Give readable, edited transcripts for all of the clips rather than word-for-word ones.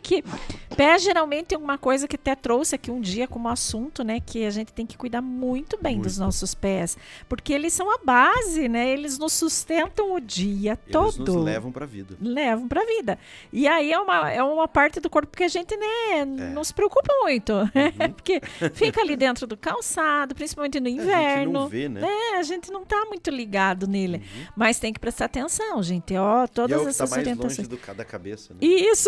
que pé geralmente é uma coisa que até trouxe aqui um dia como assunto, né? Que a gente tem que cuidar muito bem dos nossos pés. Porque eles são a base, né? Eles nos sustentam o dia todo. Eles nos levam pra vida. Levam pra vida. E aí é uma parte do corpo que a gente, né, não se preocupa muito. Porque fica ali dentro do calçado, principalmente no inverno. A gente não vê, né? A gente não tá muito ligado nele. Mas tem que prestar atenção, gente. Ó, todas E é o que essas tá mais orientações. longe da cabeça, né? Isso.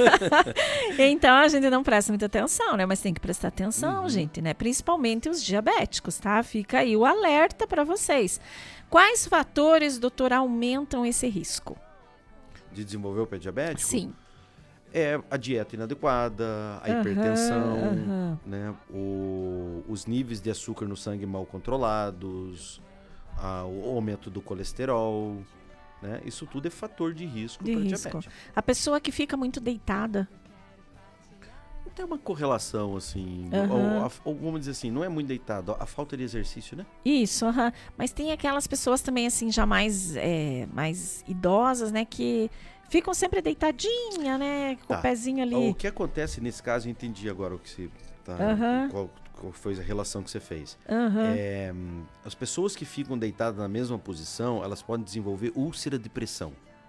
Então a gente não presta muita atenção, né? Mas tem que prestar atenção, gente, né? Principalmente os diabéticos, tá? Fica aí o alerta para vocês. Quais fatores, doutor, aumentam esse risco? De desenvolver o pé diabético? Sim. É a dieta inadequada, a hipertensão, né? Os níveis de açúcar no sangue mal controlados, o aumento do colesterol, né? Isso tudo é fator de risco para diabetes. A pessoa que fica muito deitada. Não tem uma correlação assim, ou vamos dizer assim, não é muito deitado, a falta de exercício, né? Isso, mas tem aquelas pessoas também assim já mais idosas, né, que ficam sempre deitadinha, né, com o pezinho ali. O que acontece nesse caso, eu entendi agora o que você tá, qual foi a relação que você fez. As pessoas que ficam deitadas na mesma posição, elas podem desenvolver úlcera de pressão.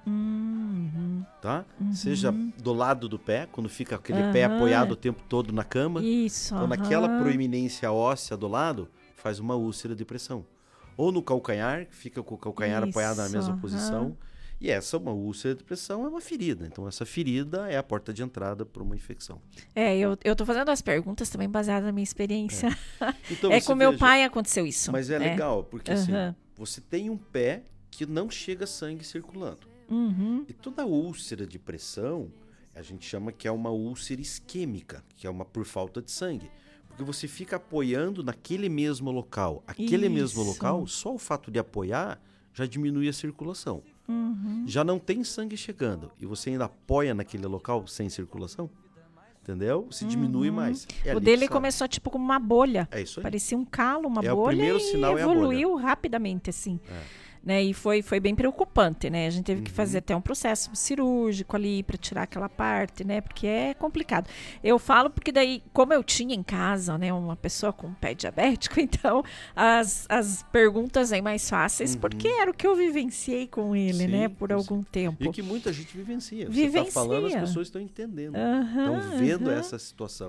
Tá? Seja do lado do pé, quando fica aquele pé apoiado o tempo todo na cama. Isso. Então, naquela proeminência óssea do lado, faz uma úlcera de pressão. Ou no calcanhar, que fica com o calcanhar apoiado na mesma posição. E uma úlcera de pressão é uma ferida. Então, essa ferida é a porta de entrada para uma infecção. Eu tô fazendo as perguntas também baseadas na minha experiência. Então, com meu pai aconteceu isso. Mas é legal, porque assim, você tem um pé que não chega sangue circulando. E toda úlcera de pressão, a gente chama que é uma úlcera isquêmica, que é uma por falta de sangue. Porque você fica apoiando naquele mesmo local. Aquele mesmo local, só o fato de apoiar já diminui a circulação. Já não tem sangue chegando e você ainda apoia naquele local sem circulação, entendeu? Se diminui mais. O dele começou tipo como uma bolha. É isso aí. Parecia um calo, uma bolha, o primeiro sinal, e evoluiu rapidamente assim. Né, e foi bem preocupante, né? A gente teve que fazer até um processo cirúrgico ali para tirar aquela parte, né? Porque é complicado. Eu falo porque daí, como eu tinha em casa, né, uma pessoa com pé diabético, então as perguntas aí mais fáceis, porque era o que eu vivenciei com ele, né? Por algum tempo. E que muita gente vivencia. Você está falando, as pessoas estão entendendo. Estão vendo essa situação.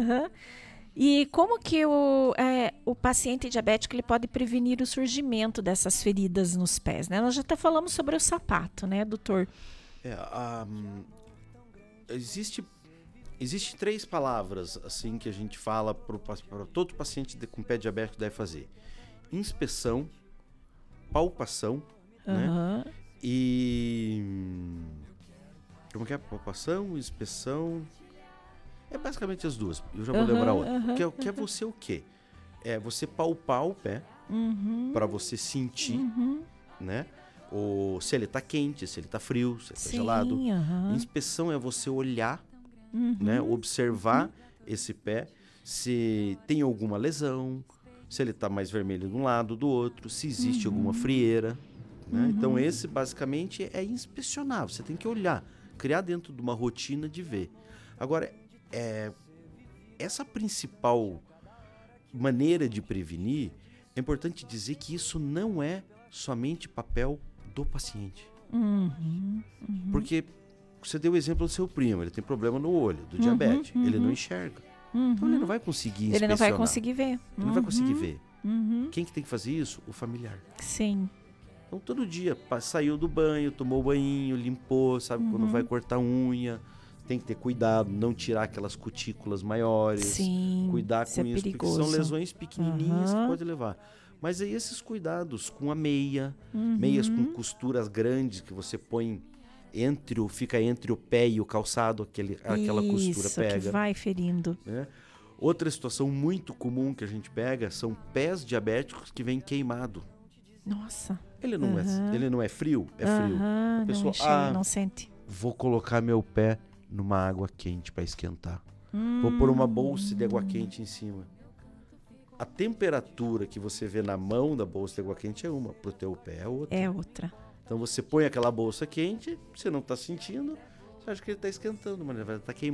E como que o paciente diabético ele pode prevenir o surgimento dessas feridas nos pés, né? Nós já até falamos sobre o sapato, né, doutor? Existe 3 palavras assim que a gente fala para todo paciente com pé diabético deve fazer: inspeção, palpação, né? E como que é? Palpação, inspeção. É basicamente as duas. Eu já vou lembrar outra. Que é você o quê? É você palpar o pé para você sentir, né? Se ele tá quente, se ele tá frio, se ele tá gelado. Inspeção é você olhar, né? Observar esse pé, se tem alguma lesão, se ele tá mais vermelho de um lado, do outro, se existe alguma frieira, né? Então esse basicamente é inspecionar. Você tem que olhar, criar dentro de uma rotina de ver. Agora, essa principal maneira de prevenir, é importante dizer que isso não é somente papel do paciente. Porque você deu o exemplo do seu primo, ele tem problema no olho, do diabetes, ele não enxerga. Então ele não vai conseguir inspecionar. Ele não vai conseguir ver. Ele não vai conseguir ver. Quem que tem que fazer isso? O familiar. Sim. Então todo dia saiu do banho, tomou banho, limpou, sabe quando vai cortar unha. Tem que ter cuidado, não tirar aquelas cutículas maiores. Sim, cuidar com isso, perigoso. porque são lesões pequenininhas que pode levar. Mas aí esses cuidados com a meia, meias com costuras grandes que você põe fica entre o pé e o calçado, aquela costura pega. Isso, que vai ferindo. Né? Outra situação muito comum que a gente pega são pés diabéticos que vêm queimado. Nossa. Ele não é frio? É frio. A pessoa, não sente. Vou colocar meu pé numa água quente para esquentar. Vou pôr uma bolsa de água quente em cima. A temperatura que você vê na mão da bolsa de água quente é uma, pro teu pé é outra. É outra. Então você põe aquela bolsa quente, você não está sentindo, você acha que ele está esquentando, mas ele vai estar queimando.